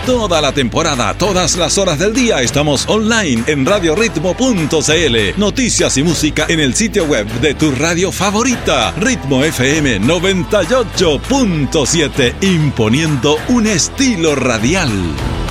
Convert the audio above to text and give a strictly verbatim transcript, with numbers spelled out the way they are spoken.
toda la temporada, todas las horas del día. Estamos online en radio ritmo punto c l. Noticias y música en el sitio web de tu radio favorita. Ritmo F M noventa y ocho punto siete, imponiendo un estilo radial.